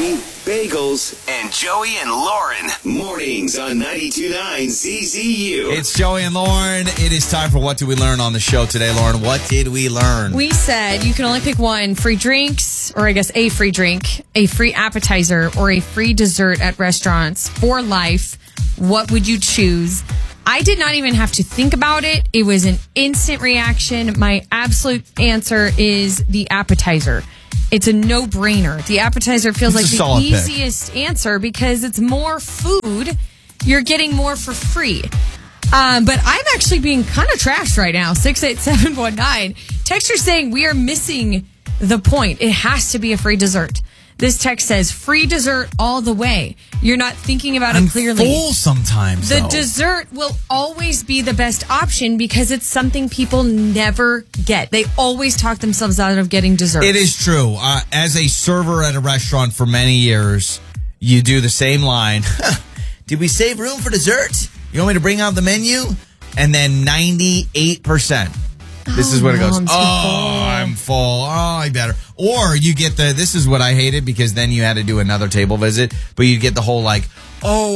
Coffee, bagels, and Joey and Lauren. Mornings on 92.9 CZU. It's Joey and Lauren. It is time for What Did We Learn on the show today, Lauren? What did we learn? We said you can only pick one: free drinks, or I guess a free drink, a free appetizer, or a free dessert at restaurants for life. What would you choose? I did not even have to think about it. It was an instant reaction. My absolute answer is the appetizer. It's a no-brainer. The appetizer feels like the easiest answer because it's more food. You're getting more for free. But I'm actually being kind of trashed right now. 68719. Texter saying we are missing the point. It has to be a free dessert. This text says free dessert all the way. You're not thinking about it clearly. Full sometimes, The dessert will always be the best option because it's something people never get. They always talk themselves out of getting dessert. It is true. As a server at a restaurant for many years, you do the same line. Did we save room for dessert? You want me to bring out the menu? And then 98%. This is what it goes. I'm full. Oh, I better. Or you get this is what I hated because then you had to do another table visit, but you get the whole like, oh,